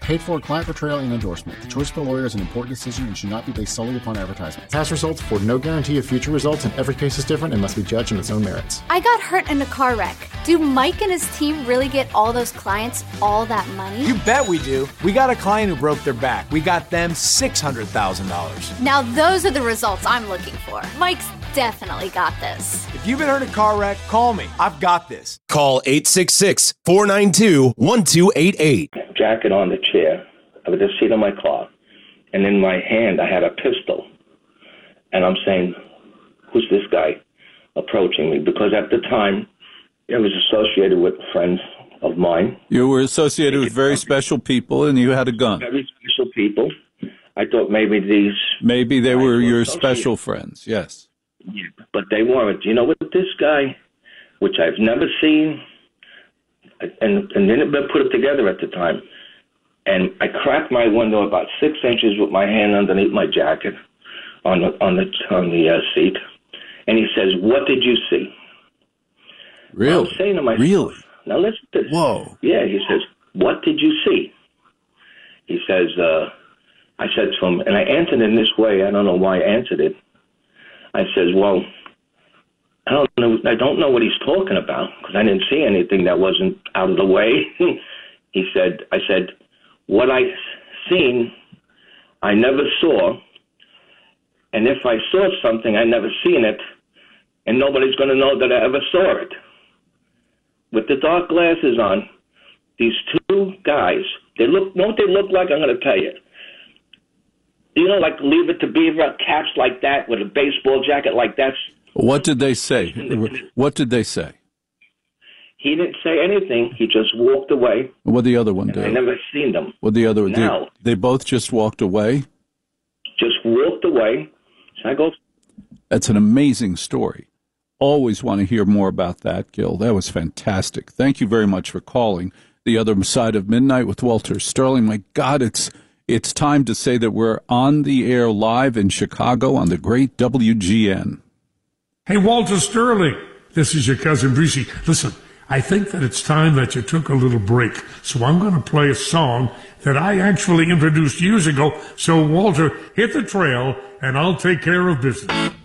Paid for client portrayal and endorsement. The choice of a lawyer is an important decision and should not be based solely upon advertisement. Past results afford no guarantee of future results, and every case is different and must be judged on its own merits. I got hurt in a car wreck. Do Mike and his team really get all those clients all that money? You bet we do. We got a client who broke their back. We got them $600,000. Now those are the results I'm looking for. Mike's definitely got this. If you've been hurt in a car wreck, call me. I've got this. Call 866-492-1288. Jacket on the chair of the seat of my car, and in my hand I had a pistol, and I'm saying, who's this guy approaching me? Because at the time I was associated with friends of mine. You were associated with very special people, and you had a gun. Very special people. I thought maybe they were your special friends. Yes. Yeah, but they weren't. You know what? This guy, which I've never seen, and didn't put it together at the time, and I cracked my window about 6 inches with my hand underneath my jacket on the seat, and he says, "What did you see?" Really? I'm saying to myself, really? Now listen to this. Whoa. Yeah, he says, "What did you see?" He says, I said to him, and I answered in this way. I don't know why I answered it. I says, "Well, I don't know what he's talking about because I didn't see anything that wasn't out of the way." I said, "What I seen, I never saw. And if I saw something, I never seen it. And nobody's going to know that I ever saw it." With the dark glasses on, these two guys, know what they look like? I'm going to tell you. You know, like Leave It to Beaver, caps like that with a baseball jacket like that. What did they say? What did they say? He didn't say anything. He just walked away. What did the other one do? I never seen them. What the other one do? They both just walked away? Just walked away. So I go. That's an amazing story. Always want to hear more about that, Gil. That was fantastic. Thank you very much for calling The Other Side of Midnight with Walter Sterling. My God, it's time to say that we're on the air live in Chicago on the great WGN. Hey, Walter Sterling, this is your cousin Brucey. Listen, I think that it's time that you took a little break. So I'm going to play a song that I actually introduced years ago. So, Walter, hit the trail, and I'll take care of business.